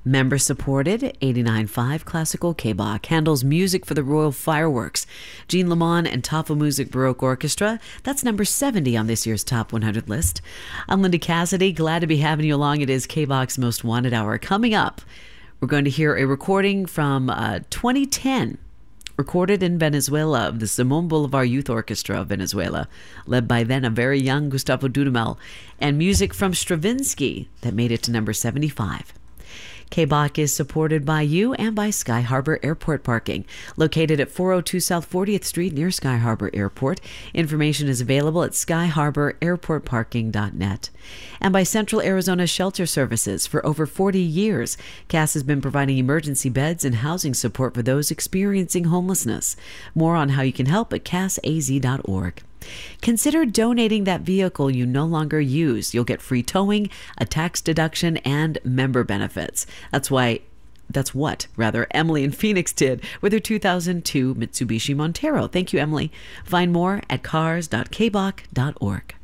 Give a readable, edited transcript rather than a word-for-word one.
Member supported, 89.5 Classical KBach handles music for the Royal Fireworks. Jean Lemon and Tafel Music Baroque Orchestra, that's number 70 on this year's Top 100 list. I'm Linda Cassidy, glad to be having you along. It is KBach's Most Wanted Hour. Coming up, we're going to hear a recording from 2010, recorded in Venezuela of the Simon Bolivar Youth Orchestra of Venezuela, led by then a very young Gustavo Dudamel, and music from Stravinsky that made it to number 75. KBach is supported by you and by Sky Harbor Airport Parking, located at 402 South 40th Street near Sky Harbor Airport. Information is available at skyharbor.airportparking.net. And by Central Arizona Shelter Services. For over 40 years, CAS has been providing emergency beds and housing support for those experiencing homelessness. More on how you can help at casaz.org. Consider donating that vehicle you no longer use. You'll get free towing, a tax deduction, and member benefits. That's what Emily in Phoenix did with her 2002 Mitsubishi Montero. Thank you, Emily. Find more at cars.kbach.org.